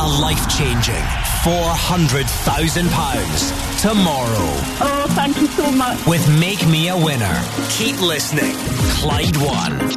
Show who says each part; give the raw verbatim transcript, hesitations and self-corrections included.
Speaker 1: life-changing four hundred thousand pounds tomorrow.
Speaker 2: Oh, thank you so much.
Speaker 1: With Make Me a Winner. Keep listening. Clyde One.